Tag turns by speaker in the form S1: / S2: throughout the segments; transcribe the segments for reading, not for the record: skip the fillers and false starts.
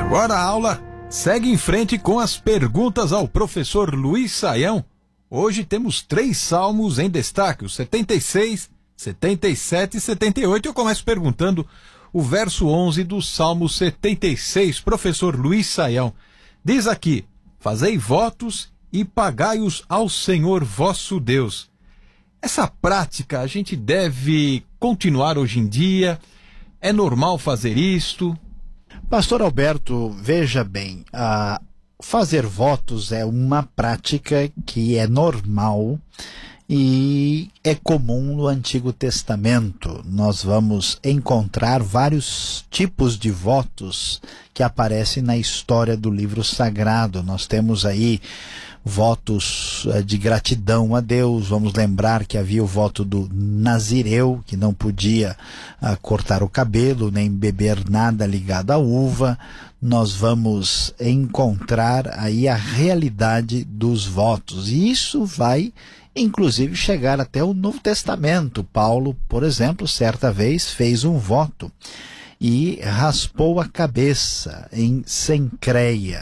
S1: Agora a aula segue em frente com as perguntas ao professor Luiz Saião. Hoje temos 3 salmos em destaque, os 76, 77 e 78. Eu começo perguntando o verso 11 do Salmo 76. Professor Luiz Saião, diz aqui: fazei votos e pagai-os ao Senhor vosso Deus. Essa prática a gente deve continuar hoje em dia? É normal fazer isto?
S2: Pastor Alberto, veja bem, fazer votos é uma prática que é normal e é comum no Antigo Testamento. Nós vamos encontrar vários tipos de votos que aparecem na história do livro sagrado. Nós temos aí votos de gratidão a Deus. Vamos lembrar que havia o voto do Nazireu, que não podia cortar o cabelo, nem beber nada ligado à uva. Nós vamos encontrar aí a realidade dos votos. E isso vai, inclusive, chegar até o Novo Testamento. Paulo, por exemplo, certa vez fez um voto e raspou a cabeça em Cencreia.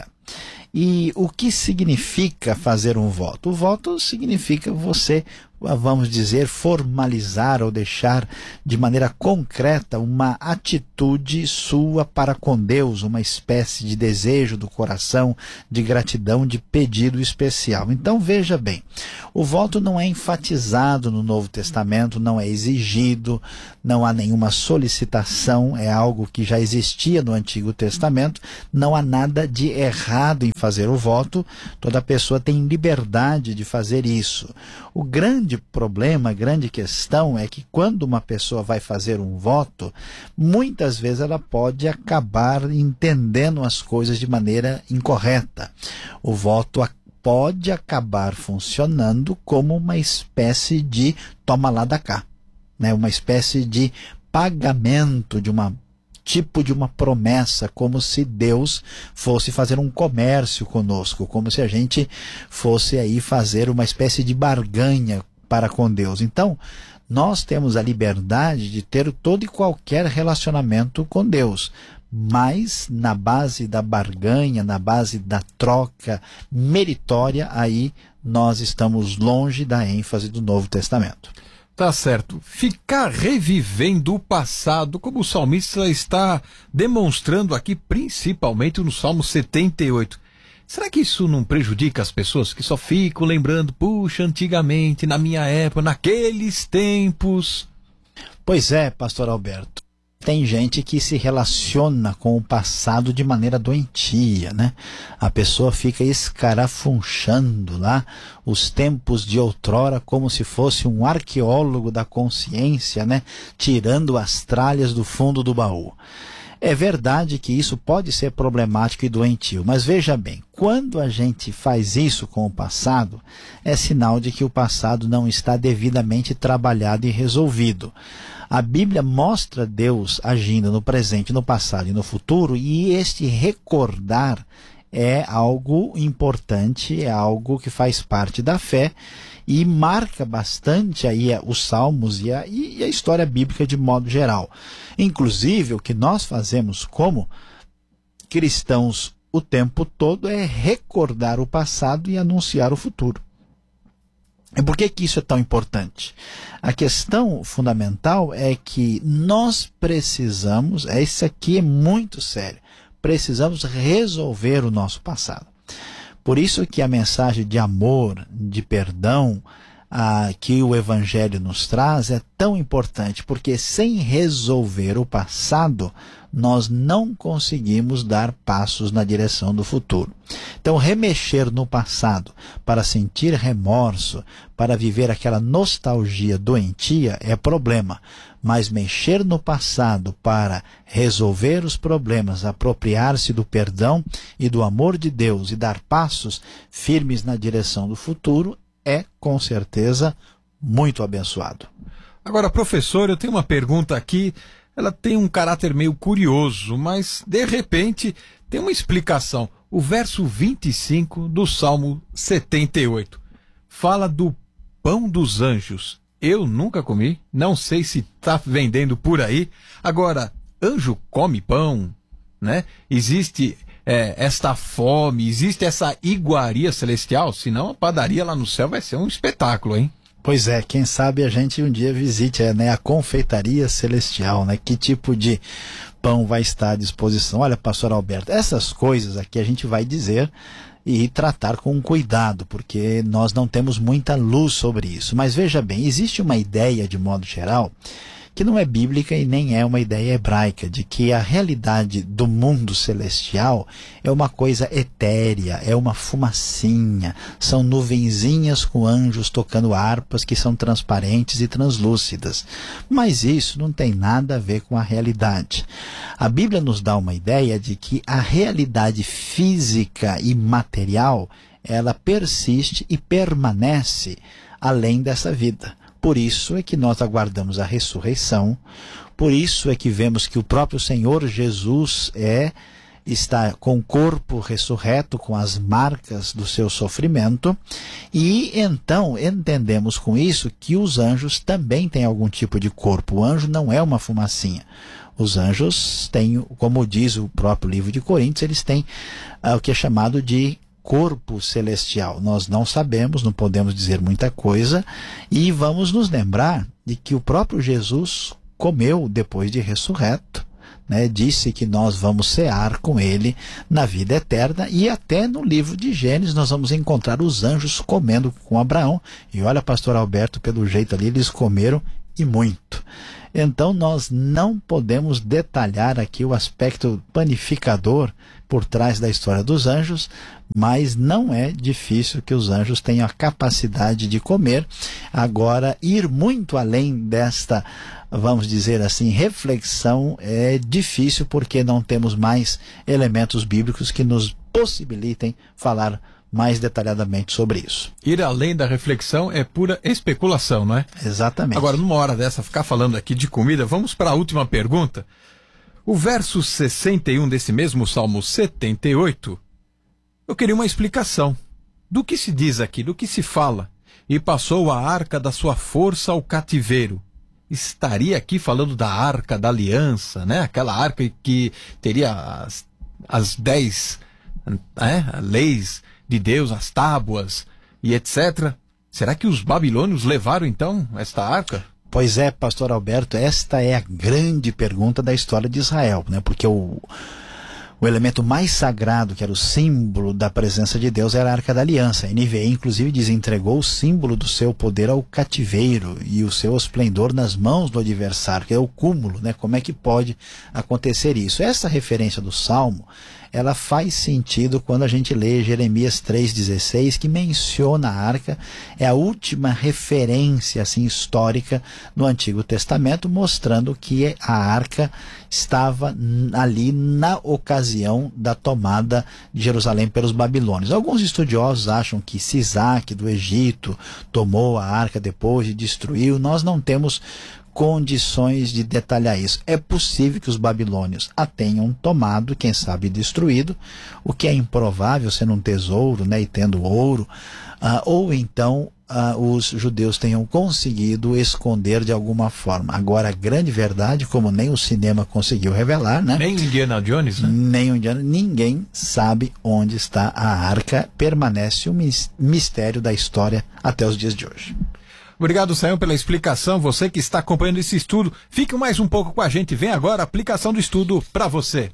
S2: E o que significa fazer um voto? O voto significa você, vamos dizer, formalizar ou deixar de maneira concreta uma atitude sua para com Deus, uma espécie de desejo do coração, de gratidão, de pedido especial. Então veja bem, o voto não é enfatizado no Novo Testamento, não é exigido, não há nenhuma solicitação, é algo que já existia no Antigo Testamento, não há nada de errado em fazer o voto, toda pessoa tem liberdade de fazer isso. O grande problema, a grande questão é que quando uma pessoa vai fazer um voto, muitas vezes ela pode acabar entendendo as coisas de maneira incorreta. O voto pode acabar funcionando como uma espécie de toma lá da cá, né? Uma espécie de pagamento de uma tipo de uma promessa, como se Deus fosse fazer um comércio conosco, como se a gente fosse aí fazer uma espécie de barganha para com Deus. Então, nós temos a liberdade de ter todo e qualquer relacionamento com Deus, mas na base da barganha, na base da troca meritória, aí nós estamos longe da ênfase do Novo Testamento.
S1: Tá certo. Ficar revivendo o passado, como o salmista está demonstrando aqui, principalmente no Salmo 78. Será que isso não prejudica as pessoas que só ficam lembrando, puxa, antigamente, na minha época, naqueles tempos?
S2: Pois é, pastor Alberto. Tem gente que se relaciona com o passado de maneira doentia, né? A pessoa fica escarafunchando lá os tempos de outrora como se fosse um arqueólogo da consciência, né? Tirando as tralhas do fundo do baú. É verdade que isso pode ser problemático e doentio, mas veja bem, quando a gente faz isso com o passado, é sinal de que o passado não está devidamente trabalhado e resolvido. A Bíblia mostra Deus agindo no presente, no passado e no futuro, e este recordar é algo importante, é algo que faz parte da fé e marca bastante aí os salmos e a história bíblica de modo geral. Inclusive, o que nós fazemos como cristãos o tempo todo é recordar o passado e anunciar o futuro. E por que isso é tão importante? A questão fundamental é que nós precisamos, isso aqui é muito sério, precisamos resolver o nosso passado. Por isso que a mensagem de amor, de perdão, que o Evangelho nos traz é tão importante, porque sem resolver o passado, nós não conseguimos dar passos na direção do futuro. Então, remexer no passado para sentir remorso, para viver aquela nostalgia doentia é problema, mas mexer no passado para resolver os problemas, apropriar-se do perdão e do amor de Deus e dar passos firmes na direção do futuro é, com certeza, muito abençoado.
S1: Agora, professor, eu tenho uma pergunta aqui, ela tem um caráter meio curioso, mas, de repente, tem uma explicação. O verso 25 do Salmo 78 fala do pão dos anjos. Eu nunca comi, não sei se está vendendo por aí. Agora, anjo come pão, né? Existe esta fome, existe essa iguaria celestial? Senão a padaria lá no céu vai ser um espetáculo, hein?
S2: Pois é, quem sabe a gente um dia visite a confeitaria celestial, né? Que tipo de pão vai estar à disposição? Olha, pastor Alberto, essas coisas aqui a gente vai dizer e tratar com cuidado, porque nós não temos muita luz sobre isso. Mas veja bem, existe uma ideia, de modo geral, que não é bíblica e nem é uma ideia hebraica, de que a realidade do mundo celestial é uma coisa etérea, é uma fumacinha, são nuvenzinhas com anjos tocando harpas que são transparentes e translúcidas. Mas isso não tem nada a ver com a realidade. A Bíblia nos dá uma ideia de que a realidade física e material, ela persiste e permanece além dessa vida. Por isso é que nós aguardamos a ressurreição, por isso é que vemos que o próprio Senhor Jesus está com o corpo ressurreto, com as marcas do seu sofrimento, e então entendemos com isso que os anjos também têm algum tipo de corpo. O anjo não é uma fumacinha. Os anjos têm, como diz o próprio livro de Coríntios, eles têm o que é chamado de corpo celestial. Nós não sabemos, não podemos dizer muita coisa, e vamos nos lembrar de que o próprio Jesus comeu depois de ressurreto, né? Disse que nós vamos cear com ele na vida eterna, e até no livro de Gênesis nós vamos encontrar os anjos comendo com Abraão, e olha, pastor Alberto, pelo jeito ali eles comeram e muito. Então nós não podemos detalhar aqui o aspecto panificador por trás da história dos anjos, mas não é difícil que os anjos tenham a capacidade de comer. Agora, ir muito além desta, vamos dizer assim, reflexão é difícil, porque não temos mais elementos bíblicos que nos possibilitem falar mais detalhadamente sobre isso.
S1: Ir além da reflexão é pura especulação, não é?
S2: Exatamente.
S1: Agora, numa hora dessa, ficar falando aqui de comida, vamos para a última pergunta. O verso 61 desse mesmo Salmo 78, eu queria uma explicação. Do que se diz aqui, do que se fala? E passou a arca da sua força ao cativeiro. Estaria aqui falando da arca da aliança, né? Aquela arca que teria as 10 leis de Deus, as tábuas e etc. Será que os babilônios levaram então esta arca?
S2: Pois é, pastor Alberto, esta é a grande pergunta da história de Israel, né? Porque o elemento mais sagrado, que era o símbolo da presença de Deus, era a Arca da Aliança. A NVI, inclusive, diz: entregou o símbolo do seu poder ao cativeiro e o seu esplendor nas mãos do adversário, que é o cúmulo, né? Como é que pode acontecer isso? Essa referência do Salmo, ela faz sentido quando a gente lê Jeremias 3,16, que menciona a arca. É a última referência assim, histórica no Antigo Testamento, mostrando que a arca estava ali na ocasião da tomada de Jerusalém pelos babilônios. Alguns estudiosos acham que Sisaque, do Egito, tomou a arca depois e destruiu. Nós não temos condições de detalhar isso. É possível que os babilônios a tenham tomado, quem sabe destruído, o que é improvável, sendo um tesouro, né, e tendo ouro, ou então os judeus tenham conseguido esconder de alguma forma. Agora, a grande verdade, como nem o cinema conseguiu revelar, né?
S1: Nem o Indiana Jones, né?
S2: Nem o Indiana, ninguém sabe onde está a arca. Permanece um mistério da história até os dias de hoje.
S1: Obrigado, Sayão, pela explicação. Você que está acompanhando esse estudo, fique mais um pouco com a gente. Vem agora a aplicação do estudo para você.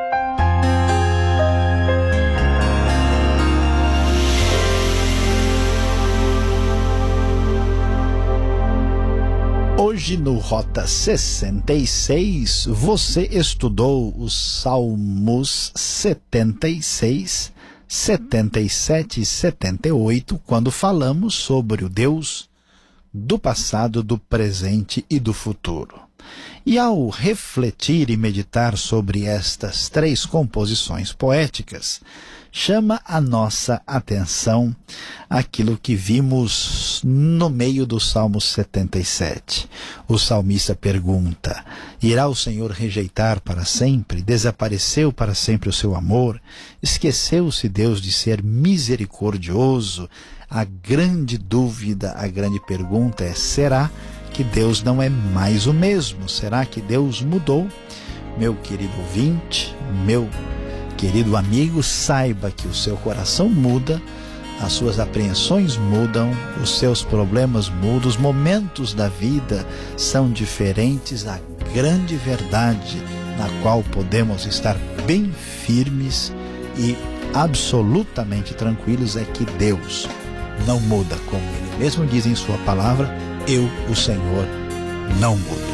S2: Hoje no Rota 66, você estudou os Salmos 76, 77 e 78, quando falamos sobre o Deus do passado, do presente e do futuro. E ao refletir e meditar sobre estas três composições poéticas, chama a nossa atenção aquilo que vimos no meio do Salmo 77. O salmista pergunta: irá o Senhor rejeitar para sempre? Desapareceu para sempre o seu amor? Esqueceu-se Deus de ser misericordioso? A grande dúvida, a grande pergunta é: será que Deus não é mais o mesmo? Será que Deus mudou? Meu querido ouvinte, meu Querido amigo, saiba que o seu coração muda, as suas apreensões mudam, os seus problemas mudam, os momentos da vida são diferentes. A grande verdade na qual podemos estar bem firmes e absolutamente tranquilos é que Deus não muda, como Ele mesmo diz em sua palavra: eu, o Senhor, não mudo.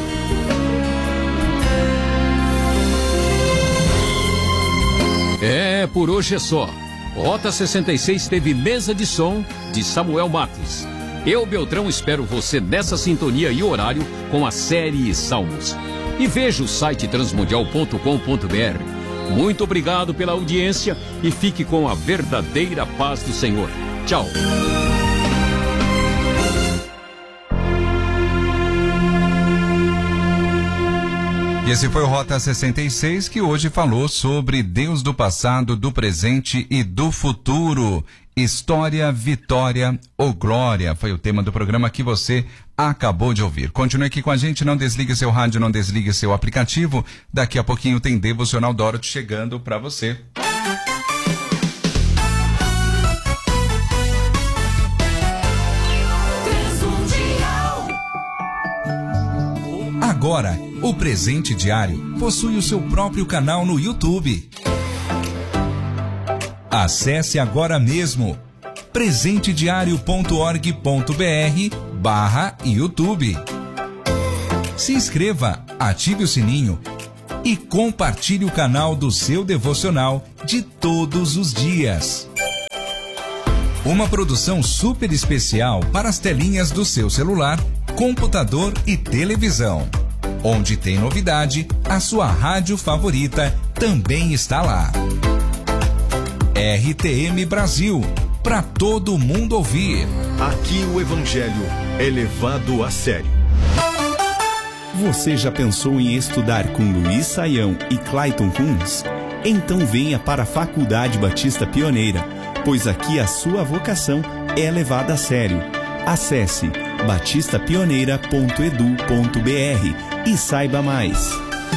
S3: Por hoje é só. Rota 66 teve mesa de som de Samuel Matos. Eu, Beltrão, espero você nessa sintonia e horário com a série Salmos. E veja o site transmundial.com.br. Muito obrigado pela audiência e fique com a verdadeira paz do Senhor. Tchau.
S4: E esse foi o Rota 66, que hoje falou sobre Deus do passado, do presente e do futuro. História, vitória ou glória foi o tema do programa que você acabou de ouvir. Continue aqui com a gente, não desligue seu rádio, não desligue seu aplicativo. Daqui a pouquinho tem Devocional Dorothy chegando para você. Agora, o Presente Diário possui o seu próprio canal no YouTube. Acesse agora mesmo presentediario.org.br/YouTube. Se inscreva, ative o sininho e compartilhe o canal do seu devocional de todos os dias. Uma produção super especial para as telinhas do seu celular, computador e televisão. Onde tem novidade, a sua rádio favorita também está lá. RTM Brasil, para todo mundo ouvir.
S5: Aqui o Evangelho é levado a sério. Você já pensou em estudar com Luiz Saião e Clayton Kunz? Então venha para a Faculdade Batista Pioneira, pois aqui a sua vocação é levada a sério. Acesse batistapioneira.edu.br e saiba mais.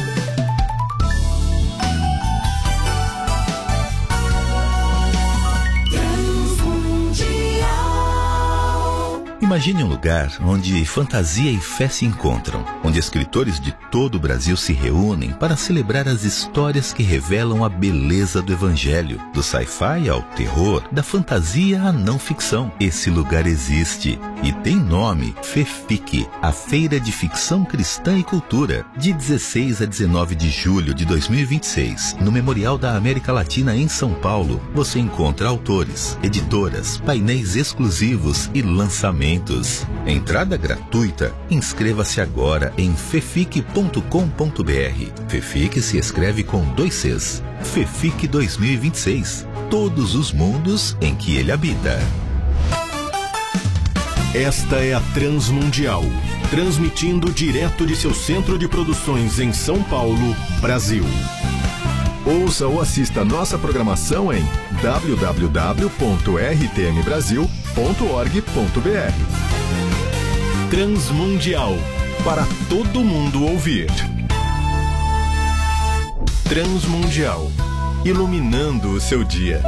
S6: Imagine um lugar onde fantasia e fé se encontram, onde escritores de todo o Brasil se reúnem para celebrar as histórias que revelam a beleza do Evangelho, do sci-fi ao terror, da fantasia à não ficção. Esse lugar existe e tem nome: FEFIC, a Feira de Ficção Cristã e Cultura, de 16 a 19 de julho de 2026, no Memorial da América Latina em São Paulo. Você encontra autores, editoras, painéis exclusivos e lançamentos. Entrada gratuita. Inscreva-se agora em fefic.com.br. FEFIC se escreve com 2 Cs. FEFIC 2026. Todos os mundos em que ele habita.
S5: Esta é a Transmundial, transmitindo direto de seu centro de produções em São Paulo, Brasil. Ouça ou assista nossa programação em www.rtmbrasil.org.br. Transmundial, para todo mundo ouvir. Transmundial, iluminando o seu dia.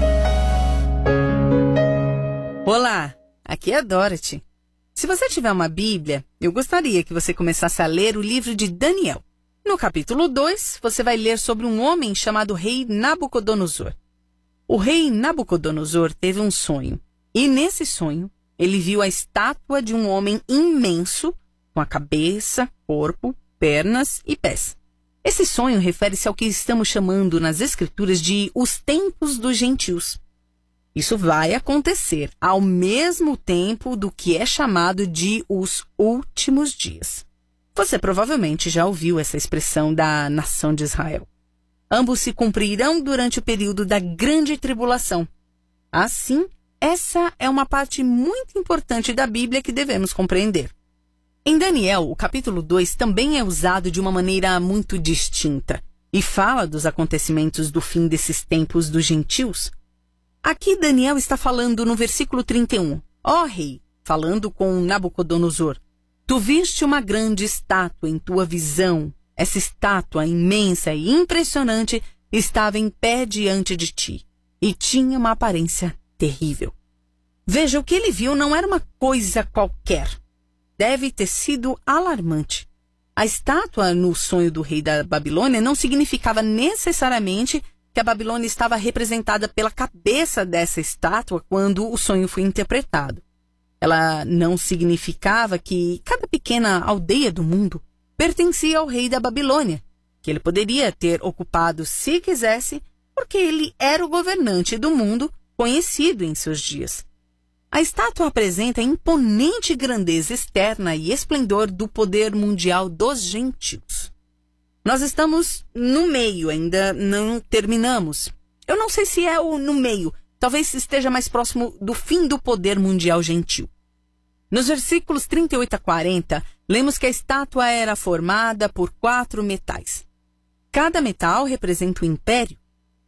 S7: Olá, aqui é a Dorothy. Se você tiver uma Bíblia, eu gostaria que você começasse a ler o livro de Daniel. No capítulo 2, você vai ler sobre um homem chamado rei Nabucodonosor. O rei Nabucodonosor teve um sonho, e nesse sonho, ele viu a estátua de um homem imenso, com a cabeça, corpo, pernas e pés. Esse sonho refere-se ao que estamos chamando nas Escrituras de os tempos dos gentios. Isso vai acontecer ao mesmo tempo do que é chamado de os últimos dias. Você provavelmente já ouviu essa expressão da nação de Israel. Ambos se cumprirão durante o período da grande tribulação. Assim, essa é uma parte muito importante da Bíblia que devemos compreender. Em Daniel, o capítulo 2 também é usado de uma maneira muito distinta e fala dos acontecimentos do fim desses tempos dos gentios. Aqui Daniel está falando no versículo 31. Ó rei, falando com Nabucodonosor, tu viste uma grande estátua em tua visão. Essa estátua imensa e impressionante estava em pé diante de ti e tinha uma aparência terrível. Veja, o que ele viu não era uma coisa qualquer. Deve ter sido alarmante. A estátua no sonho do rei da Babilônia não significava necessariamente que a Babilônia estava representada pela cabeça dessa estátua quando o sonho foi interpretado. Ela não significava que cada pequena aldeia do mundo pertencia ao rei da Babilônia, que ele poderia ter ocupado se quisesse, porque ele era o governante do mundo conhecido em seus dias. A estátua apresenta a imponente grandeza externa e esplendor do poder mundial dos gentios. Nós estamos no meio, ainda não terminamos. Eu não sei se é o no meio, talvez esteja mais próximo do fim do poder mundial gentil. Nos versículos 38 a 40, lemos que a estátua era formada por 4 metais. Cada metal representa um império.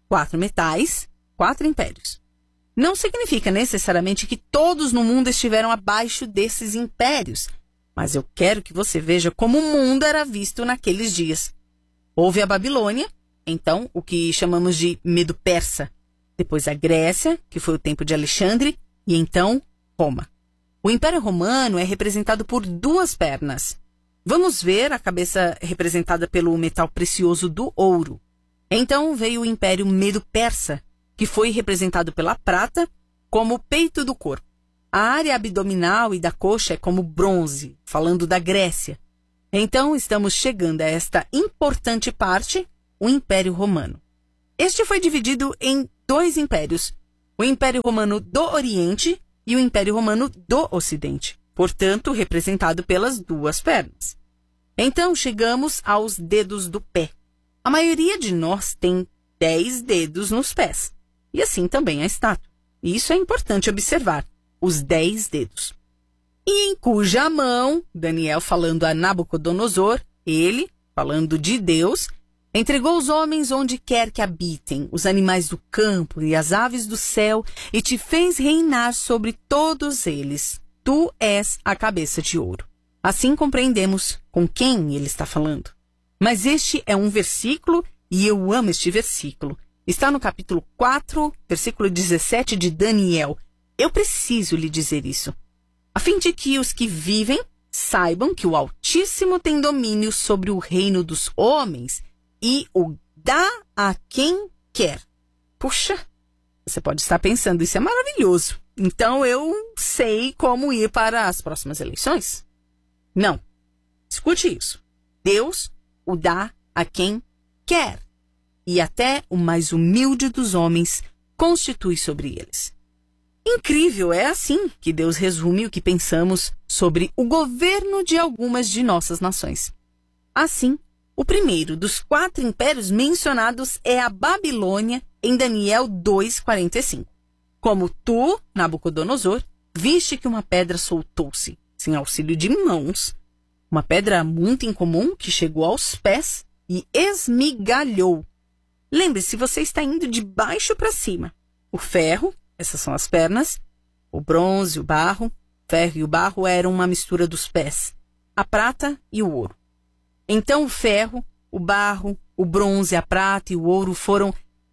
S7: 4 metais, 4 impérios. Não significa necessariamente que todos no mundo estiveram abaixo desses impérios, mas eu quero que você veja como o mundo era visto naqueles dias. Houve a Babilônia, então o que chamamos de Medo-Persa, depois a Grécia, que foi o tempo de Alexandre, e então Roma. O Império Romano é representado por 2 pernas. Vamos ver a cabeça representada pelo metal precioso do ouro. Então veio o Império Medo-Persa, que foi representado pela prata como o peito do corpo. A área abdominal e da coxa é como bronze, falando da Grécia. Então estamos chegando a esta importante parte, o Império Romano. Este foi dividido em 2 impérios, o Império Romano do Oriente e o Império Romano do Ocidente, portanto representado pelas 2 pernas. Então chegamos aos dedos do pé. A maioria de nós tem 10 dedos nos pés. E assim também a estátua. E isso é importante observar, os 10 dedos. E em cuja mão, Daniel falando a Nabucodonosor, ele, falando de Deus, entregou os homens onde quer que habitem, os animais do campo e as aves do céu, e te fez reinar sobre todos eles. Tu és a cabeça de ouro. Assim compreendemos com quem ele está falando. Mas este é um versículo, e eu amo este versículo. Está no capítulo 4, versículo 17 de Daniel. Eu preciso lhe dizer isso, a fim de que os que vivem saibam que o Altíssimo tem domínio sobre o reino dos homens e o dá a quem quer. Puxa, você pode estar pensando, isso é maravilhoso. Então eu sei como ir para as próximas eleições? Não. Escute isso. Deus o dá a quem quer. E até o mais humilde dos homens constitui sobre eles. Incrível, é assim que Deus resume o que pensamos sobre o governo de algumas de nossas nações. Assim, o primeiro dos 4 impérios mencionados é a Babilônia em Daniel 2:45. Como tu, Nabucodonosor, viste que uma pedra soltou-se, sem auxílio de mãos, uma pedra muito incomum que chegou aos pés e esmigalhou. Lembre-se, você está indo de baixo para cima. O ferro, essas são as pernas, o bronze, o barro, ferro e o barro eram uma mistura dos pés, a prata e o ouro. Então o ferro, o barro, o bronze, a prata e o ouro foram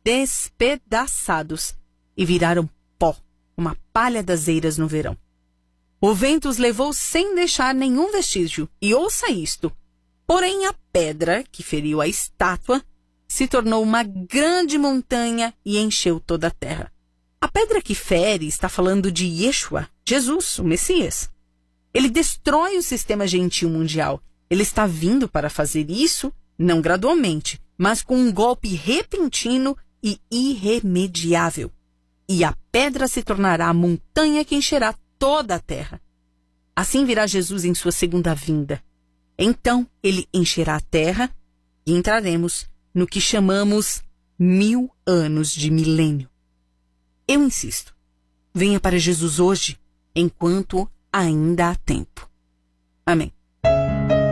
S7: despedaçados e viraram pó, uma palha das eiras no verão. O vento os levou sem deixar nenhum vestígio, e ouça isto, porém a pedra que feriu a estátua se tornou uma grande montanha e encheu toda a terra. A pedra que fere está falando de Yeshua, Jesus, o Messias. Ele destrói o sistema gentil mundial. Ele está vindo para fazer isso, não gradualmente, mas com um golpe repentino e irremediável. E a pedra se tornará a montanha que encherá toda a terra. Assim virá Jesus em sua segunda vinda. Então ele encherá a terra e entraremos no que chamamos 1000 anos de milênio. Eu insisto, venha para Jesus hoje, enquanto ainda há tempo. Amém.